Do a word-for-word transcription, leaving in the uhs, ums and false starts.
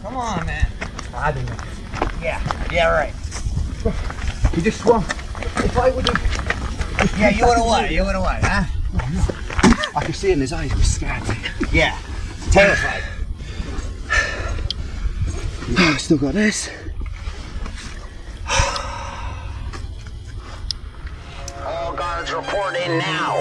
Come on, man. I don't know. Yeah, yeah, right. He just swung. If I would have... Yeah, you would have what? You would have what, huh? I could see in his eyes he was scared. Yeah, terrified. Oh, I still got this. All guards report in now.